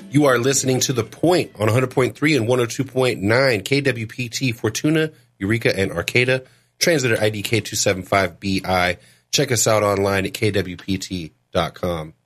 You are listening to The Point on 100.3 and 102.9 KWPT, Fortuna, Eureka, and Arcata. Translator ID K275BI. Check us out online at kwpt.com.